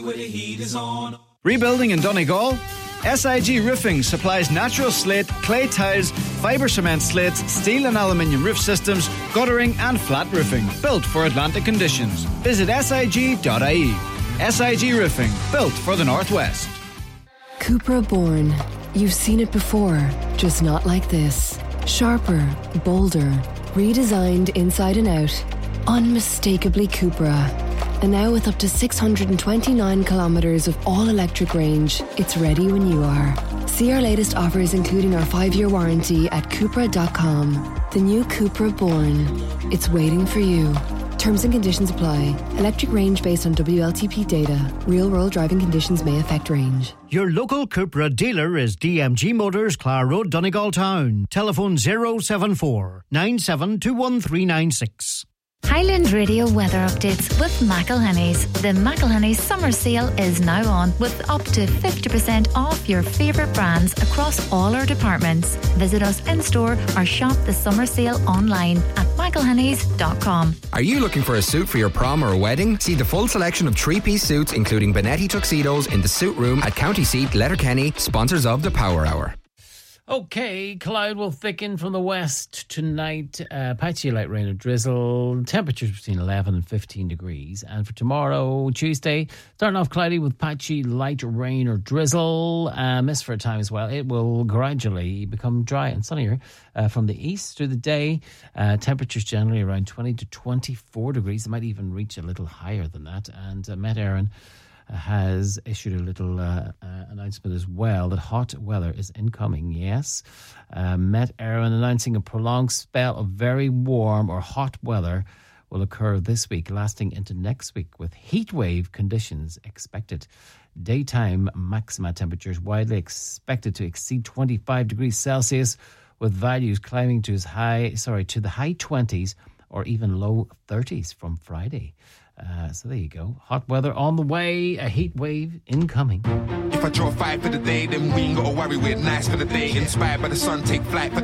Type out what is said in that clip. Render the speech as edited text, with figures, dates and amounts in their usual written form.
Rebuilding in Donegal? SIG Roofing supplies natural slate, clay tiles, fibre cement slates, steel and aluminium roof systems, guttering and flat roofing, built for Atlantic conditions. Visit sig.ie. SIG Roofing, built for the Northwest. Cupra Born. You've seen it before, just not like this. Sharper, bolder, redesigned inside and out. Unmistakably Cupra. And now with up to 629 kilometres of all-electric range, it's ready when you are. See our latest offers including our 5-year warranty at Cupra.com. The new Cupra Born. It's waiting for you. Terms and conditions apply. Electric range based on WLTP data. Real-world driving conditions may affect range. Your local Cupra dealer is DMG Motors, Clara Road, Donegal Town. Telephone 074 9721 Highland Radio weather updates with McElhenny's. The McElhenny's summer sale is now on with up to 50% off your favourite brands across all our departments. Visit us in store or shop the summer sale online at McElhenny's.com. Are you looking for a suit for your prom or wedding? See the full selection of 3-piece suits including Benetti tuxedos in the suit room at County Seat, Letterkenny, sponsors of the Power Hour. Okay, cloud will thicken from the west tonight. Patchy light rain or drizzle. Temperatures between 11 and 15 degrees. And for tomorrow, Tuesday, starting off cloudy with patchy light rain or drizzle. Mist for a time as well. It will gradually become dry and sunnier from the east through the day. Temperatures generally around 20 to 24 degrees. It might even reach a little higher than that. And Met Éireann has issued a little announcement as well that hot weather is incoming. Yes, Met Éireann announcing a prolonged spell of very warm or hot weather will occur this week, lasting into next week, with heat wave conditions expected. Daytime maxima temperatures widely expected to exceed 25 degrees Celsius, with values climbing to the high 20s or even low 30s from Friday. So there you go. Hot weather on the way, a heat wave incoming. If I draw 5 for the day, then we ain't got to worry with nice for the day. Inspired by the sun, take flight for